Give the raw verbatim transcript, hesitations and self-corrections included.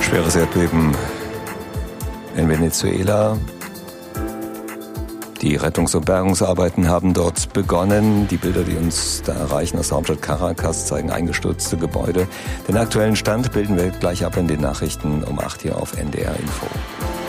Schweres Erdbeben in Venezuela. Die Rettungs- und Bergungsarbeiten haben dort begonnen. Die Bilder, die uns da erreichen aus der Hauptstadt Caracas, zeigen eingestürzte Gebäude. Den aktuellen Stand bilden wir gleich ab in den Nachrichten um acht hier auf N D R Info.